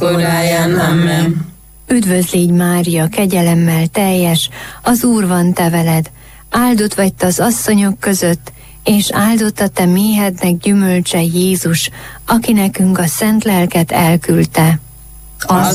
koráján. Amen. Üdvözlégy Mária, kegyelemmel teljes, az Úr van te veled, áldott vagy te az asszonyok között, és áldott a te méhednek gyümölcse Jézus, aki nekünk a szent lelket elküldte.